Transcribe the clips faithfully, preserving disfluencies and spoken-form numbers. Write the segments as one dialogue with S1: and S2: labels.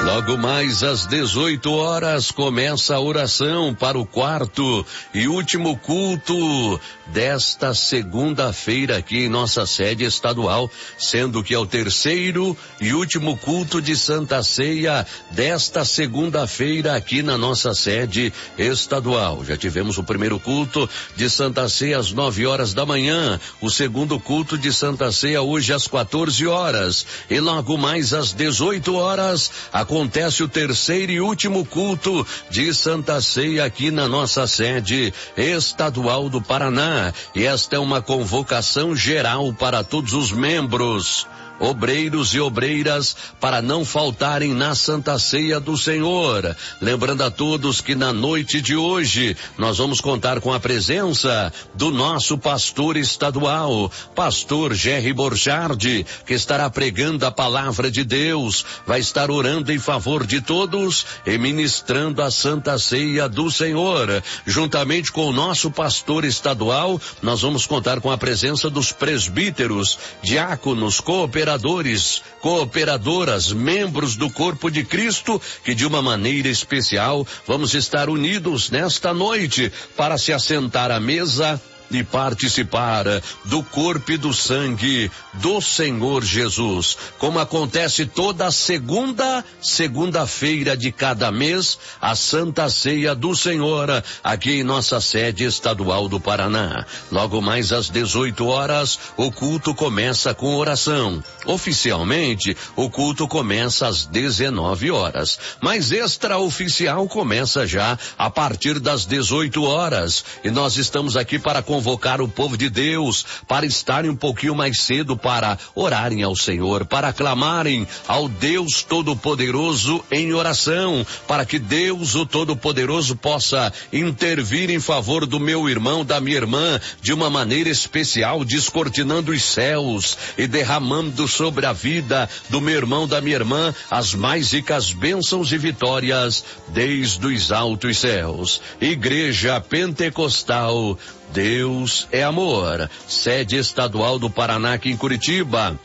S1: Logo mais às dezoito horas começa a oração para o quarto e último culto desta segunda-feira aqui em nossa sede estadual, sendo que é o terceiro e último culto de Santa Ceia desta segunda-feira aqui na nossa sede estadual. Já tivemos o primeiro culto de Santa Ceia às nove horas da manhã, o segundo culto de Santa Ceia hoje às quatorze horas e logo mais às dezoito horas acontece o terceiro e último culto de Santa Ceia aqui na nossa sede estadual do Paraná. E esta é uma convocação geral para todos os membros, obreiros e obreiras, para não faltarem na Santa Ceia do Senhor. Lembrando a todos que na noite de hoje nós vamos contar com a presença do nosso pastor estadual, pastor Jerry Borchardt, que estará pregando a palavra de Deus, vai estar orando em favor de todos e ministrando a Santa Ceia do Senhor. Juntamente com o nosso pastor estadual, nós vamos contar com a presença dos presbíteros, diáconos, cooperadores, Cooperadores, cooperadoras, membros do corpo de Cristo, que de uma maneira especial vamos estar unidos nesta noite para se assentar à mesa e participar do corpo e do sangue do Senhor Jesus, como acontece toda segunda, segunda-feira de cada mês, a Santa Ceia do Senhor, aqui em nossa sede estadual do Paraná. Logo mais às dezoito horas, o culto começa com oração. Oficialmente, o culto começa às dezenove horas, mas extraoficial começa já a partir das dezoito horas, e nós estamos aqui para convocar o povo de Deus para estarem um pouquinho mais cedo, para orarem ao Senhor, para clamarem ao Deus Todo-Poderoso em oração, para que Deus, o Todo-Poderoso, possa intervir em favor do meu irmão, da minha irmã, de uma maneira especial, descortinando os céus e derramando sobre a vida do meu irmão, da minha irmã, as mais ricas bênçãos e vitórias desde os altos céus. Igreja Pentecostal Deus é Amor, sede estadual do Paraná aqui em Curitiba,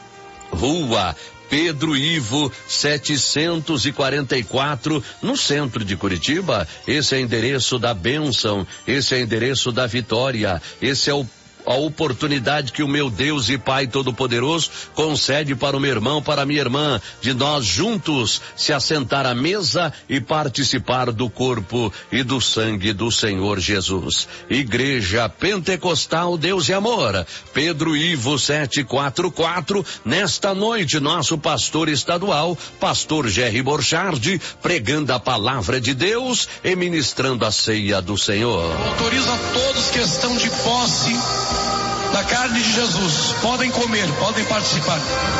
S1: Rua Pedro Ivo setecentos e quarenta e quatro, no centro de Curitiba. Esse é o endereço da bênção, esse é o endereço da vitória, esse é o a oportunidade que o meu Deus e Pai Todo-Poderoso concede para o meu irmão, para a minha irmã, de nós juntos se assentar à mesa e participar do corpo e do sangue do Senhor Jesus. Igreja Pentecostal Deus e Amor, Pedro Ivo setecentos e quarenta e quatro, nesta noite nosso pastor estadual, pastor Jerry Borchardt, pregando a palavra de Deus e ministrando a ceia do Senhor.
S2: Autorizo a todos que estão de posse da carne de Jesus, podem comer, podem participar.